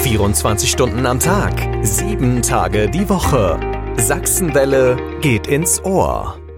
24 Stunden am Tag, 7 Tage die Woche. Sachsenwelle geht ins Ohr.